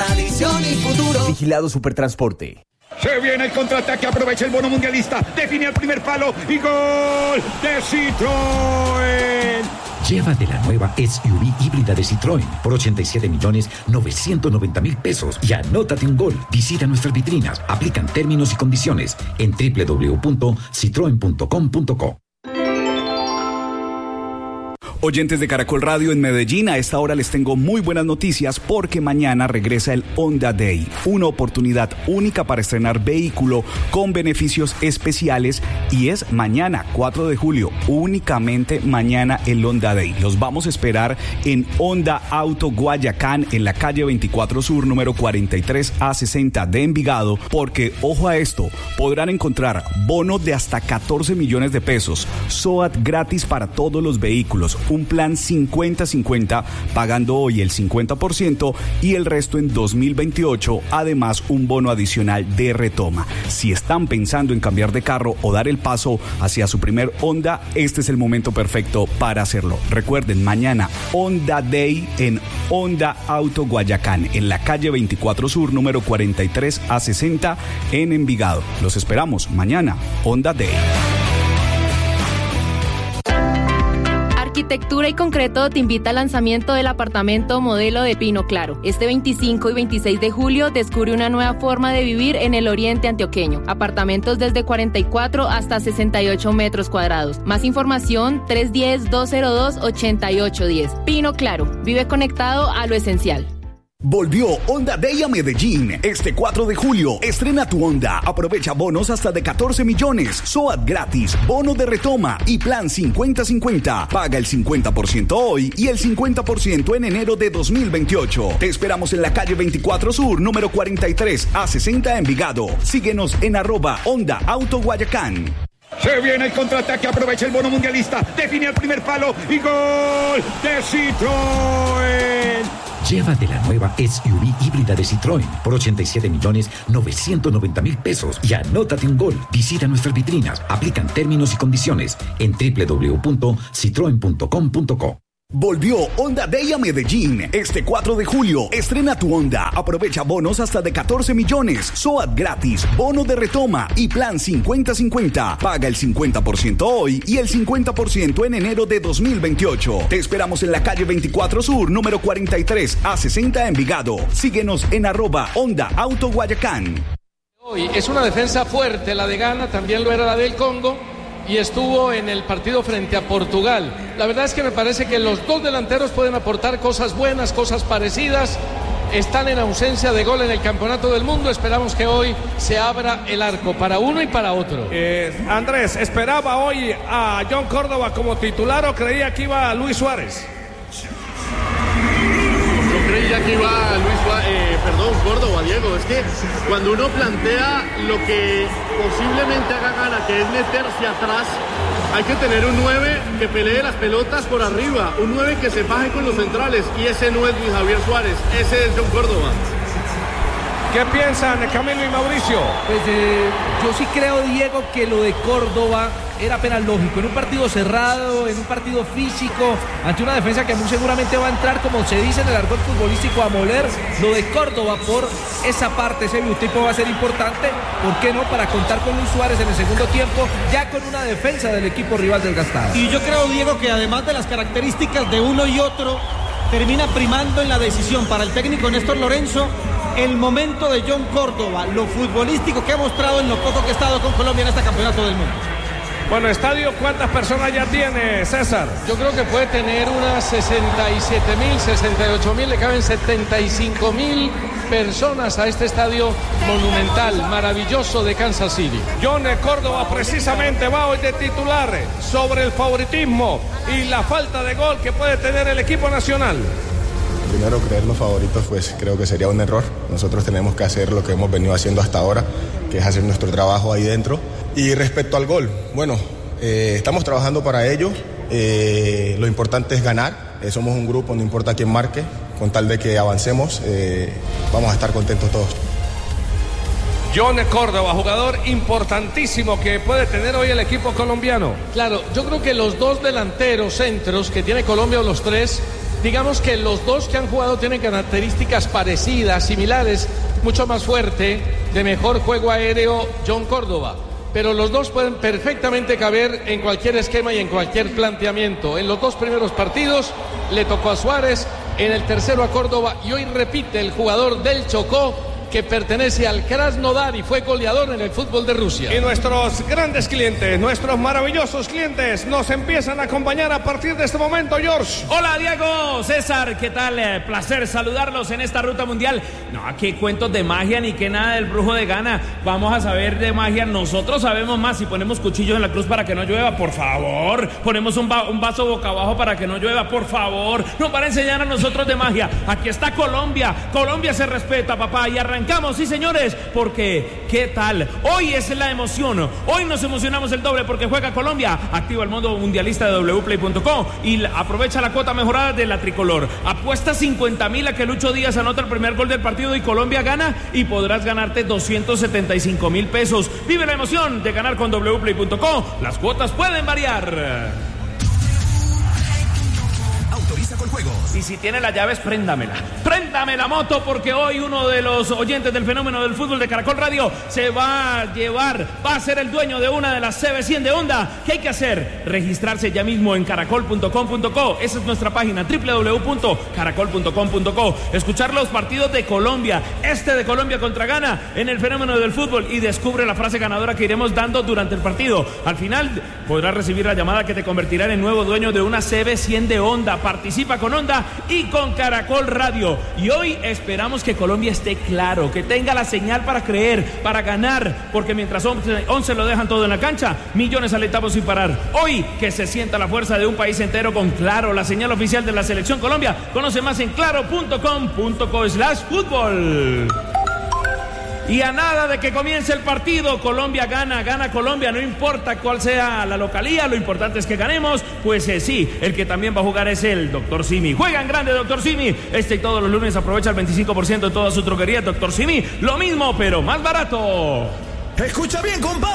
tradición y futuro. Vigilado Supertransporte. Se viene el contraataque, aprovecha el bono mundialista, define el primer palo y gol de Citroën. Llévate la nueva SUV híbrida de Citroën por 87.990.000 pesos y anótate un gol. Visita nuestras vitrinas, aplican términos y condiciones en www.citroen.com.co. Oyentes de Caracol Radio en Medellín, a esta hora les tengo muy buenas noticias porque mañana regresa el Honda Day, una oportunidad única para estrenar vehículo con beneficios especiales y es mañana, 4 de julio, únicamente mañana el Honda Day. Los vamos a esperar en Honda Auto Guayacán, en la calle 24 Sur, número 43A60 de Envigado, porque, ojo a esto, podrán encontrar bono de hasta 14 millones de pesos, SOAT gratis para todos los vehículos, un plan 50-50, pagando hoy el 50% y el resto en 2028, además un bono adicional de retoma. Si están pensando en cambiar de carro o dar el paso hacia su primer Honda, este es el momento perfecto para hacerlo. Recuerden, mañana Honda Day en Honda Auto Guayacán, en la calle 24 Sur, número 43A60 en Envigado. Los esperamos mañana, Honda Day. Arquitectura y Concreto te invita al lanzamiento del apartamento modelo de Pino Claro. Este 25 y 26 de julio descubre una nueva forma de vivir en el oriente antioqueño. Apartamentos desde 44 hasta 68 metros cuadrados. Más información 310-202-8810. Pino Claro, vive conectado a lo esencial. Volvió Honda Day a Medellín. Este 4 de julio, estrena tu Honda. Aprovecha bonos hasta de 14 millones, SOAT gratis, bono de retoma y plan 50-50. Paga el 50% hoy y el 50% en enero de 2028. Te esperamos en la calle 24 Sur, número 43A60 Envigado. Síguenos en @Honda Auto Guayacán. Se viene el contraataque, aprovecha el bono mundialista, define el primer palo y gol de Citroën. Llévate la nueva SUV híbrida de Citroën por 87.990.000 pesos y anótate un gol. Visita nuestras vitrinas, aplican términos y condiciones en www.citroen.com.co. Volvió Honda Day a Medellín. Este 4 de julio, estrena tu Honda. Aprovecha bonos hasta de 14 millones, SOAT gratis, bono de retoma y plan 50-50. Paga el 50% hoy y el 50% en enero de 2028. Te esperamos en la calle 24 Sur, número 43A60 Envigado. Síguenos en @Honda Auto Guayacán. Hoy es una defensa fuerte la de Ghana, también lo era la del Congo. Y estuvo en el partido frente a Portugal. La verdad es que me parece que los dos delanteros pueden aportar cosas buenas, cosas parecidas. Están en ausencia de gol en el Campeonato del Mundo. Esperamos que hoy se abra el arco para uno y para otro. Andrés, ¿esperaba hoy a John Córdoba como titular o creía que iba Luis Suárez? Creía que iba Córdoba, Diego. Es que cuando uno plantea lo que posiblemente haga Ghana, que es meterse atrás, hay que tener un 9 que pelee las pelotas por arriba, un 9 que se faje con los centrales, y ese no es Luis Javier Suárez, ese es John Córdoba. ¿Qué piensan Camilo y Mauricio? Pues yo sí creo, Diego, que lo de Córdoba era apenas lógico. En un partido cerrado, en un partido físico, ante una defensa que muy seguramente va a entrar, como se dice en el argot futbolístico, a moler. Lo de Córdoba por esa parte, ese biotipo va a ser importante. ¿Por qué no? Para contar con Luis Suárez en el segundo tiempo, ya con una defensa del equipo rival desgastada. Y yo creo, Diego, que además de las características de uno y otro, termina primando en la decisión para el técnico Néstor Lorenzo el momento de John Córdoba, lo futbolístico que ha mostrado en lo poco que ha estado con Colombia en este campeonato del mundo. Bueno, estadio, ¿cuántas personas ya tiene, César? Yo creo que puede tener unas 67.000, 68.000, le caben 75.000 personas a este estadio monumental, maravilloso de Kansas City. John Córdoba precisamente va hoy de titular sobre el favoritismo y la falta de gol que puede tener el equipo nacional. Primero, creernos favoritos, pues creo que sería un error. Nosotros tenemos que hacer lo que hemos venido haciendo hasta ahora, que es hacer nuestro trabajo ahí dentro. Y respecto al gol, bueno, estamos trabajando para ello. Lo importante es ganar. Somos un grupo, no importa quién marque, con tal de que avancemos, vamos a estar contentos todos. John Córdoba, jugador importantísimo que puede tener hoy el equipo colombiano. Claro, yo creo que los dos delanteros centros que tiene Colombia, o los tres, digamos que los dos que han jugado tienen características parecidas, similares, mucho más fuerte, de mejor juego aéreo John Córdoba. Pero los dos pueden perfectamente caber en cualquier esquema y en cualquier planteamiento. En los dos primeros partidos le tocó a Suárez, en el tercero a Córdoba, y hoy repite el jugador del Chocó, que pertenece al Krasnodar y fue goleador en el fútbol de Rusia. Y nuestros grandes clientes, nuestros maravillosos clientes, nos empiezan a acompañar a partir de este momento, George. Hola, Diego, César, ¿qué tal? Placer saludarlos en esta ruta mundial. No, aquí cuentos de magia ni que nada del brujo de Ghana. Vamos a saber de magia. Nosotros sabemos más. Si ponemos cuchillos en la cruz para que no llueva, por favor. Ponemos un vaso boca abajo para que no llueva, por favor. No, para enseñar a nosotros de magia. Aquí está Colombia. Colombia se respeta, papá, y arrancamos, sí señores, porque ¿qué tal? Hoy es la emoción, hoy nos emocionamos el doble porque juega Colombia. Activa el modo mundialista de wplay.com y aprovecha la cuota mejorada de la tricolor. Apuesta 50,000 a que Lucho Díaz anota el primer gol del partido y Colombia gana, y podrás ganarte 275,000 pesos. Vive la emoción de ganar con wplay.com. Las cuotas pueden variar. Autoriza con juegos. Y si tiene las llaves, préndamela la moto, porque hoy uno de los oyentes del fenómeno del fútbol de Caracol Radio se va a ser el dueño de una de las CB100 de Honda. ¿Qué hay que hacer? Registrarse ya mismo en caracol.com.co. Esa es nuestra página, www.caracol.com.co. Escuchar los partidos de Colombia, de Colombia contra Ghana en el fenómeno del fútbol, y descubre la frase ganadora que iremos dando durante el partido. Al final podrás recibir la llamada que te convertirá en el nuevo dueño de una CB100 de Honda. Participa con Honda y con Caracol Radio. Y hoy esperamos que Colombia esté claro, que tenga la señal para creer, para ganar, porque mientras 11 lo dejan todo en la cancha, millones alentamos sin parar. Hoy que se sienta la fuerza de un país entero con Claro, la señal oficial de la Selección Colombia. Conoce más en claro.com.co/fútbol. Y a nada de que comience el partido, Colombia gana Colombia, no importa cuál sea la localía, lo importante es que ganemos. Pues sí, el que también va a jugar es el Dr. Simi. Juega en grande Dr. Simi. Y todos los lunes aprovecha el 25% de toda su droguería. Dr. Simi, lo mismo, pero más barato. Escucha bien, compadre.